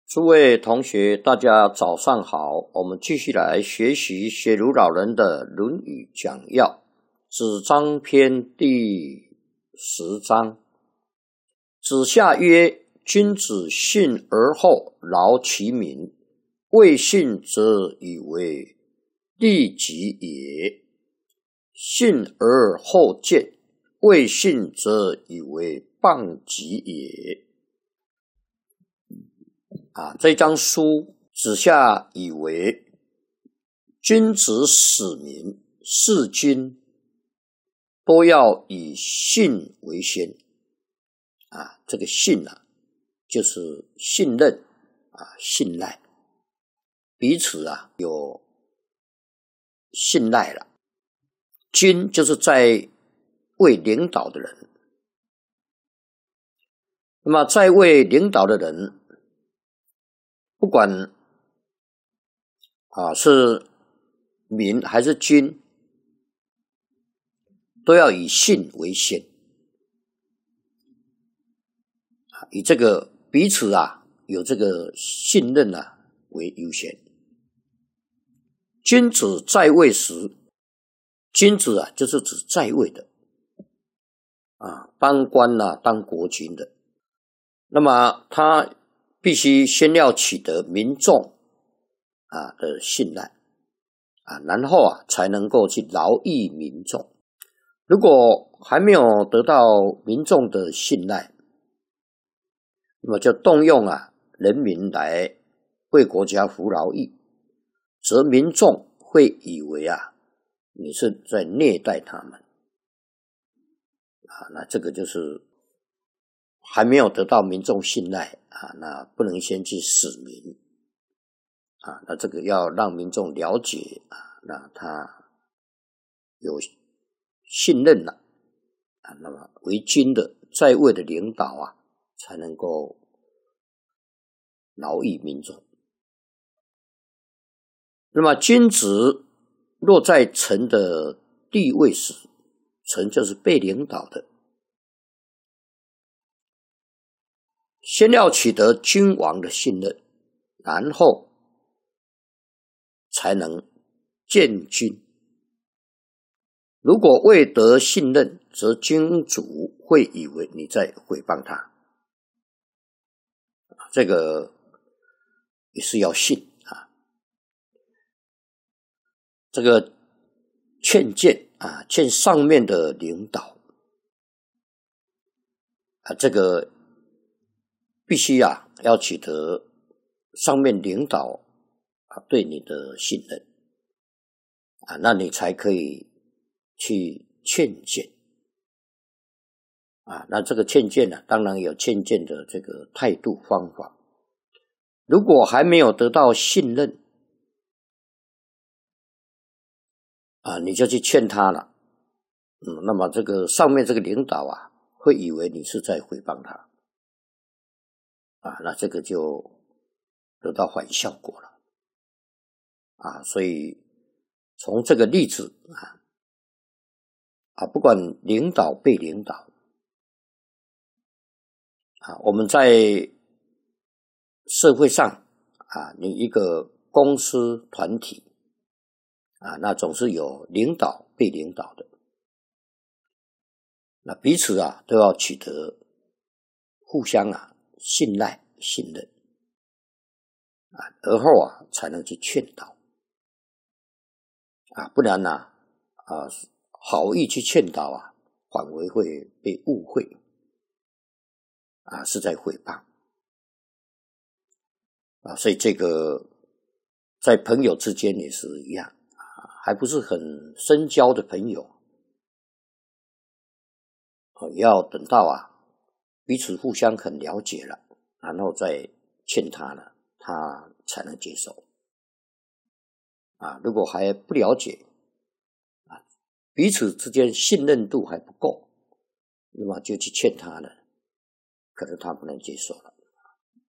诸位同学，大家早上好。我们继续来学习学儒老人的《论语讲要》子张篇第10章。子夏曰：君子信而后劳其民，未信则以为利己也；信而后见，未信则以为谤己也。这张书子夏以为君子使民事君都要以信为先。这个信就是信任信赖，彼此有信赖了。君就是在位领导的人，那么在位领导的人，不管是民还是君，都要以信为先，以这个彼此有这个信任为优先。君子在位时，君子就是指在位的当官当国君的，那么他必须先要取得民众的信赖然后才能够去劳役民众。如果还没有得到民众的信赖，那么就动用人民来为国家服劳役，则民众会以为你是在虐待他们那这个就是还没有得到民众信赖那不能先去使民那这个要让民众了解那他有信任了那么为君的在位的领导才能够劳役民众。那么君子若在臣的地位时，臣就是被领导的，先要取得君王的信任，然后才能见君。如果未得信任，则君主会以为你在诽谤他这个也是要信这个劝谏劝上面的领导这个必须要取得上面领导对你的信任那你才可以去劝谏那这个劝谏当然有劝谏的这个态度方法。如果还没有得到信任你就去劝他了那么这个上面这个领导会以为你是在诽谤他那这个就得到反效果了所以从这个例子不管领导被领导我们在社会上你一个公司团体那总是有领导被领导的，那彼此都要取得互相信赖信任而后才能去劝导不然好意去劝导反而会被误会是在诽谤所以这个在朋友之间也是一样还不是很深交的朋友也要等到彼此互相很了解了，然后再劝他了，他才能接受如果还不了解彼此之间信任度还不够，那么就去劝他了，可能他不能接受了